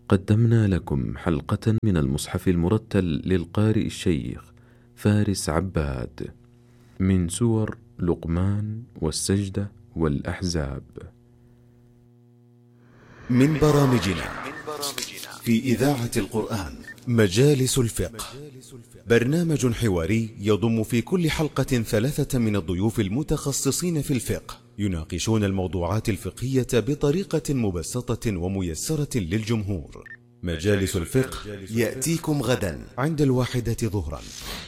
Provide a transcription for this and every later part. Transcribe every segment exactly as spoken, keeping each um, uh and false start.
قدمنا لكم حلقة من المصحف المرتل للقارئ الشيخ فارس عباد من سور لقمان والسجدة والأحزاب. من برامجنا في إذاعة القرآن مجالس الفقه، برنامج حواري يضم في كل حلقة ثلاثة من الضيوف المتخصصين في الفقه يناقشون الموضوعات الفقهية بطريقة مبسطة وميسرة للجمهور. مجالس الفقه يأتيكم غدا عند الواحدة ظهرا.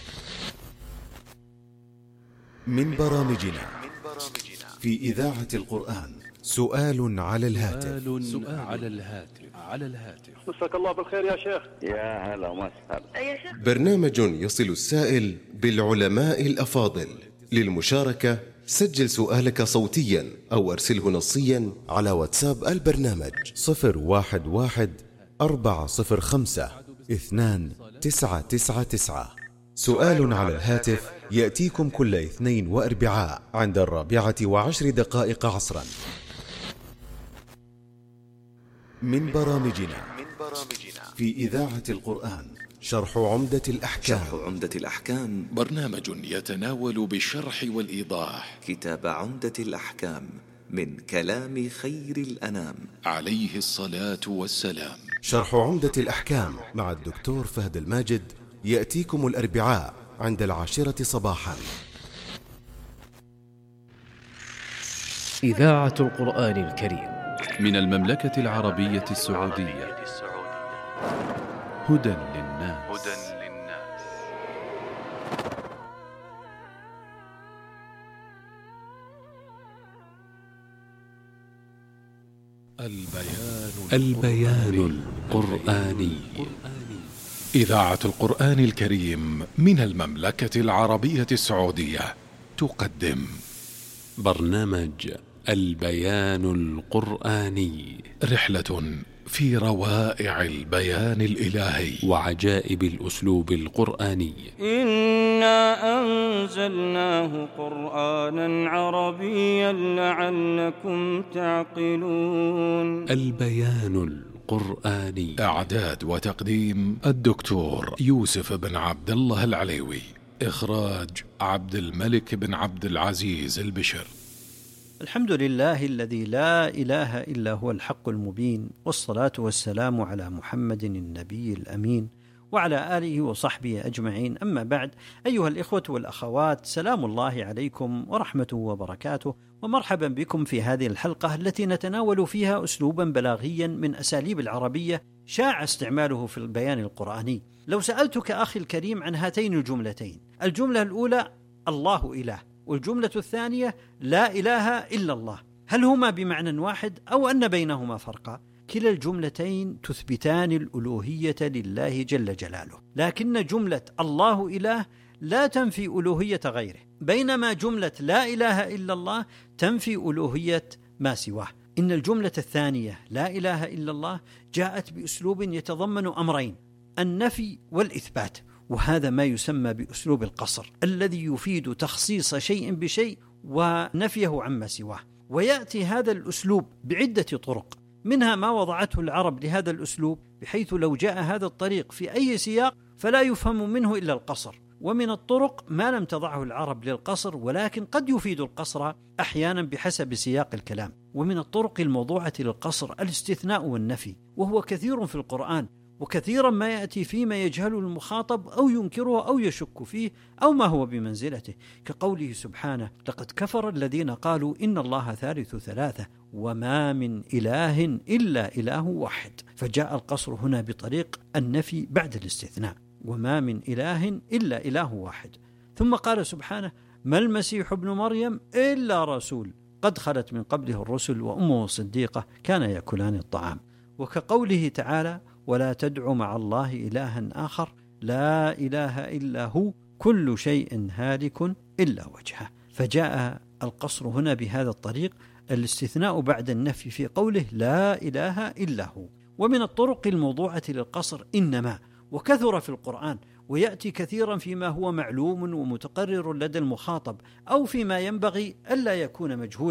من برامجنا في إذاعة القرآن سؤال على الهاتف. سؤال على الهاتف على الهاتف مساك الله بالخير يا شيخ. يا هلا وسهلا يا شيخ. برنامج يصل السائل بالعلماء الأفاضل. للمشاركة سجل سؤالك صوتيا أو أرسله نصيا على واتساب البرنامج صفر واحد واحد أربعة صفر خمسة اثنان تسعة تسعة تسعة. سؤال على الهاتف يأتيكم كل اثنين وأربعاء عند الرابعة وعشر دقائق عصرا. من برامجنا في إذاعة القرآن شرح عمدة الأحكام. شرح عمدة الأحكام برنامج يتناول بالشرح والإيضاح كتاب عمدة الأحكام من كلام خير الأنام عليه الصلاة والسلام. شرح عمدة الأحكام مع الدكتور فهد الماجد يأتيكم الأربعاء عند العاشرة صباحا. إذاعة القرآن الكريم من المملكة العربية السعودية. هدى للناس. البيان البيان القرآني. إذاعة القرآن الكريم من المملكة العربية السعودية تقدم برنامج البيان القرآني، رحلة في روائع البيان الإلهي وعجائب الأسلوب القرآني. إنا أنزلناه قرآنا عربيا لعلكم تعقلون. البيان القرآني. إعداد وتقديم الدكتور يوسف بن عبد الله العليوي. إخراج عبد الملك بن عبد العزيز البشر. الحمد لله الذي لا إله إلا هو الحق المبين، والصلاة والسلام على محمد النبي الأمين وعلى آله وصحبه أجمعين. أما بعد، أيها الإخوة والأخوات، سلام الله عليكم ورحمته وبركاته، ومرحبا بكم في هذه الحلقة التي نتناول فيها أسلوبا بلاغيا من أساليب العربية شاع استعماله في البيان القرآني. لو سألتك أخي الكريم عن هاتين الجملتين، الجملة الأولى الله إله، والجملة الثانية لا إله إلا الله، هل هما بمعنى واحد أو أن بينهما فرقا؟ كلا الجملتين تثبتان الألوهية لله جل جلاله، لكن جملة الله إله لا تنفي ألوهية غيره، بينما جملة لا إله إلا الله تنفي ألوهية ما سواه. إن الجملة الثانية لا إله إلا الله جاءت بأسلوب يتضمن أمرين، النفي والإثبات، وهذا ما يسمى بأسلوب القصر الذي يفيد تخصيص شيء بشيء ونفيه عما سواه. ويأتي هذا الأسلوب بعدة طرق، منها ما وضعته العرب لهذا الأسلوب بحيث لو جاء هذا الطريق في أي سياق فلا يفهم منه إلا القصر، ومن الطرق ما لم تضعه العرب للقصر ولكن قد يفيد القصر أحيانا بحسب سياق الكلام. ومن الطرق الموضوعة للقصر الاستثناء والنفي، وهو كثير في القرآن، وكثيرا ما يأتي فيما يجهل المخاطب أو ينكره أو يشك فيه أو ما هو بمنزلته، كقوله سبحانه: لقد كفر الذين قالوا إن الله ثالث ثلاثة وما من إله إلا إله واحد، فجاء القصر هنا بطريق النفي بعد الاستثناء، وما من إله إلا إله واحد. ثم قال سبحانه: ما المسيح ابن مريم إلا رسول قد خلت من قبله الرسل وأمه صديقة كان يأكلان الطعام، وكقوله تعالى: ولا تدع مع الله إلها آخر لا إله إلا هو كل شيء هالك إلا وجهه. فجاء القصر هنا بهذا الطريق، الاستثناء بعد النفي في قوله لا إله إلا هو. ومن الطرق الموضوعة للقصر إنما، وكثر في القرآن، ويأتي كثيرا فيما هو معلوم ومتقرر لدى المخاطب أو فيما ينبغي ألا يكون مجهولا،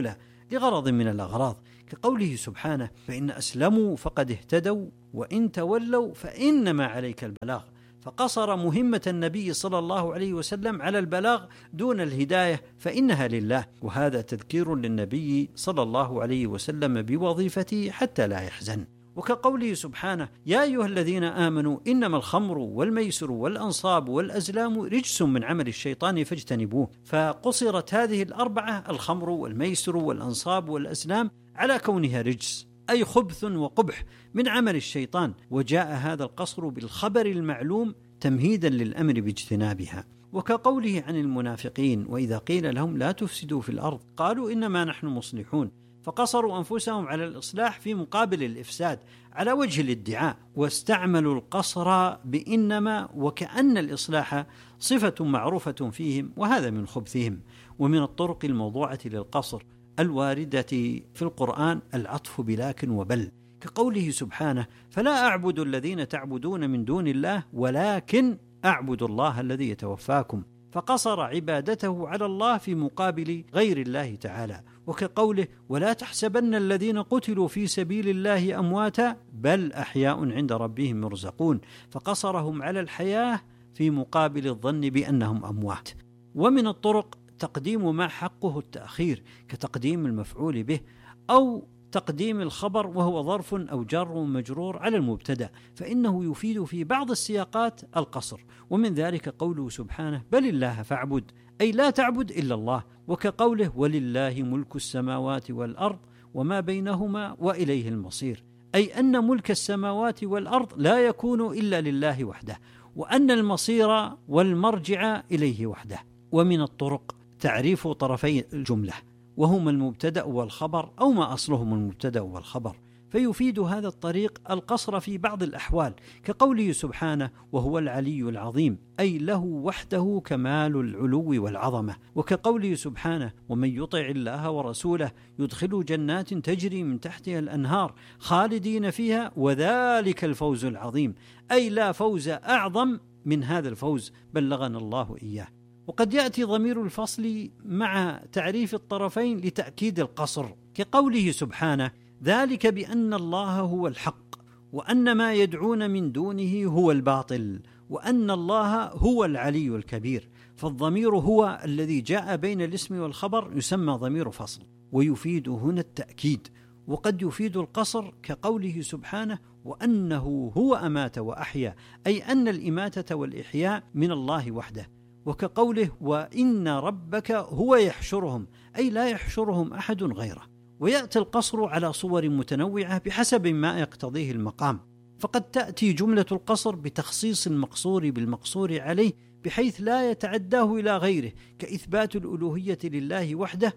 لغرض من الأغراض، كقوله سبحانه: فإن أسلموا فقد اهتدوا وإن تولوا فإنما عليك البلاغ، فقصر مهمة النبي صلى الله عليه وسلم على البلاغ دون الهداية فإنها لله، وهذا تذكير للنبي صلى الله عليه وسلم بوظيفته حتى لا يحزن. وكقوله سبحانه: يا أيها الذين آمنوا إنما الخمر والميسر والأنصاب والأزلام رجس من عمل الشيطان فاجتنبوه، فقصرت هذه الأربعة الخمر والميسر والأنصاب والأزلام على كونها رجس أي خبث وقبح من عمل الشيطان، وجاء هذا القصر بالخبر المعلوم تمهيدا للأمر باجتنابها. وكقوله عن المنافقين: وإذا قيل لهم لا تفسدوا في الأرض قالوا إنما نحن مصلحون، فقصروا أنفسهم على الإصلاح في مقابل الإفساد على وجه الادعاء، واستعملوا القصر بإنما وكأن الإصلاح صفة معروفة فيهم، وهذا من خبثهم. ومن الطرق الموضوعة للقصر الواردة في القرآن العطف بلكن وبل، كقوله سبحانه: فلا أعبد الذين تعبدون من دون الله ولكن أعبد الله الذي يتوفاكم، فقصر عبادته على الله في مقابل غير الله تعالى. وكقوله: ولا تحسبن الذين قتلوا في سبيل الله أمواتا بل أحياء عند ربهم يرزقون، فقصرهم على الحياة في مقابل الظن بأنهم أموات. ومن الطرق تقديم ما حقه التأخير، كتقديم المفعول به أو تقديم الخبر وهو ظرف أو جر مجرور على المبتدأ، فإنه يفيد في بعض السياقات القصر. ومن ذلك قوله سبحانه: بل الله فاعبد، أي لا تعبد إلا الله. وكقوله: ولله ملك السماوات والأرض وما بينهما وإليه المصير، أي أن ملك السماوات والأرض لا يكون إلا لله وحده، وأن المصير والمرجع إليه وحده. ومن الطرق تعريف طرفي الجملة، وهما المبتدأ والخبر أو ما أصلهم المبتدأ والخبر، فيفيد هذا الطريق القصر في بعض الأحوال، كقوله سبحانه: وهو العلي العظيم، أي له وحده كمال العلو والعظمة. وكقوله سبحانه: ومن يطع الله ورسوله يدخل جنات تجري من تحتها الأنهار خالدين فيها وذلك الفوز العظيم، أي لا فوز أعظم من هذا الفوز بلغنا الله إياه. وقد يأتي ضمير الفصل مع تعريف الطرفين لتأكيد القصر، كقوله سبحانه: ذلك بأن الله هو الحق وأن ما يدعون من دونه هو الباطل وأن الله هو العلي الكبير. فالضمير هو الذي جاء بين الاسم والخبر يسمى ضمير فصل، ويفيد هنا التأكيد. وقد يفيد القصر كقوله سبحانه: وأنه هو أمات وأحيا، أي أن الإماتة والإحياء من الله وحده. وكقوله: وإن ربك هو يحشرهم، أي لا يحشرهم أحد غيره. ويأتي القصر على صور متنوعة بحسب ما يقتضيه المقام، فقد تأتي جملة القصر بتخصيص المقصور بالمقصور عليه بحيث لا يتعداه إلى غيره، كإثبات الألوهية لله وحده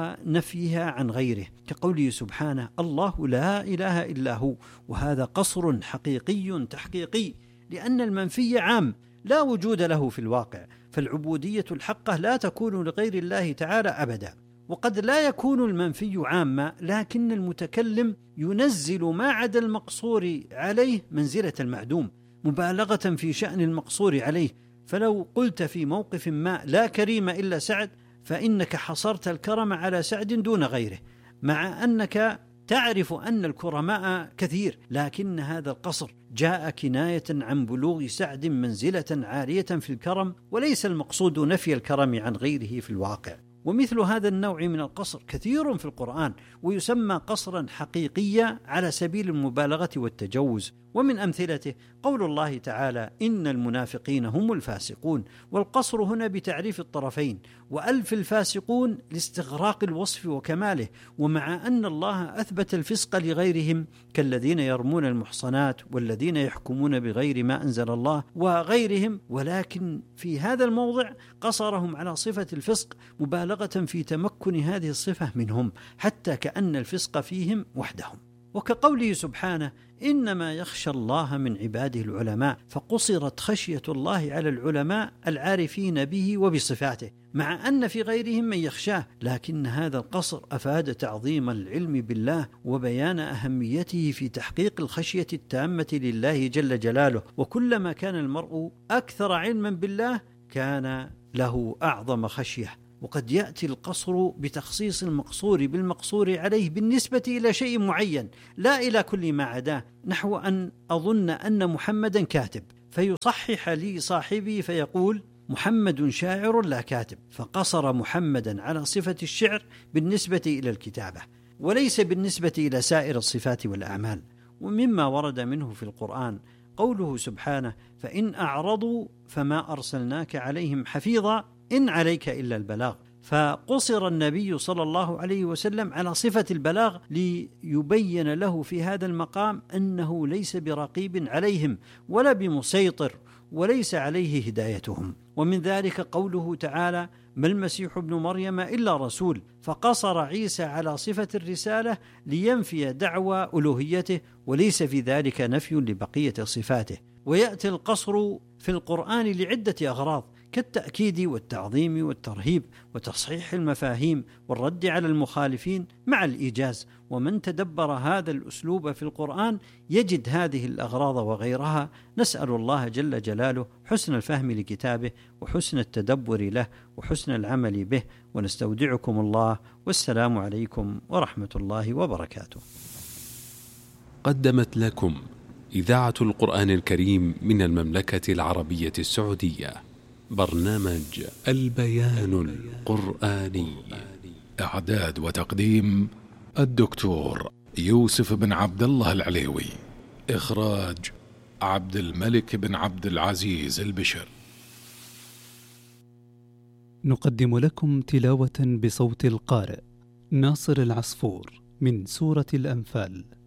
ونفيها عن غيره، كقوله سبحانه: الله لا إله إلا هو. وهذا قصر حقيقي تحقيقي، لأن المنفي عام لا وجود له في الواقع، فالعبودية الحقة لا تكون لغير الله تعالى أبدا. وقد لا يكون المنفي عاما، لكن المتكلم ينزل ما عدا المقصور عليه منزلة المعدوم مبالغة في شأن المقصور عليه. فلو قلت في موقف ما: لا كريم إلا سعد، فإنك حصرت الكرم على سعد دون غيره، مع أنك تعرف أن الكرماء كثير، لكن هذا القصر جاء كناية عن بلوغ سعد منزلة عالية في الكرم، وليس المقصود نفي الكرم عن غيره في الواقع. ومثل هذا النوع من القصر كثير في القرآن، ويسمى قصرا حقيقيا على سبيل المبالغة والتجوز. ومن أمثلته قول الله تعالى: إن المنافقين هم الفاسقون، والقصر هنا بتعريف الطرفين، وألف الفاسقون لاستغراق الوصف وكماله، ومع أن الله أثبت الفسق لغيرهم كالذين يرمون المحصنات والذين يحكمون بغير ما أنزل الله وغيرهم، ولكن في هذا الموضع قصرهم على صفة الفسق مبالغة في تمكن هذه الصفة منهم، حتى كأن الفسق فيهم وحدهم. وكقوله سبحانه: إنما يخشى الله من عباده العلماء، فقصرت خشية الله على العلماء العارفين به وبصفاته، مع أن في غيرهم من يخشاه، لكن هذا القصر أفاد تعظيم العلم بالله وبيان أهميته في تحقيق الخشية التامة لله جل جلاله. وكلما كان المرء أكثر علما بالله كان له أعظم خشية، وقد يأتي القصر بتخصيص المقصور بالمقصور عليه بالنسبة إلى شيء معين لا إلى كل ما عداه، نحو أن أظن أن محمدا كاتب فيصحح لي صاحبي فيقول محمد شاعر لا كاتب، فقصر محمدا على صفة الشعر بالنسبة إلى الكتابة وليس بالنسبة إلى سائر الصفات والأعمال. ومما ورد منه في القرآن قوله سبحانه فإن أعرضوا فما أرسلناك عليهم حفيظا إن عليك إلا البلاغ، فقصر النبي صلى الله عليه وسلم على صفة البلاغ ليبين له في هذا المقام أنه ليس برقيب عليهم ولا بمسيطر وليس عليه هدايتهم. ومن ذلك قوله تعالى ما المسيح ابن مريم إلا رسول، فقصر عيسى على صفة الرسالة لينفي دعوى ألوهيته وليس في ذلك نفي لبقية صفاته. ويأتي القصر في القرآن لعدة أغراض كالتأكيد والتعظيم والترهيب وتصحيح المفاهيم والرد على المخالفين مع الإيجاز. ومن تدبر هذا الأسلوب في القرآن يجد هذه الأغراض وغيرها. نسأل الله جل جلاله حسن الفهم لكتابه وحسن التدبر له وحسن العمل به، ونستودعكم الله والسلام عليكم ورحمة الله وبركاته. قدمت لكم إذاعة القرآن الكريم من المملكة العربية السعودية برنامج البيان القرآني. إعداد وتقديم الدكتور يوسف بن عبد الله العليوي. إخراج عبد الملك بن عبد العزيز البشر. نقدم لكم تلاوة بصوت القارئ ناصر العصفور من سورة الأنفال.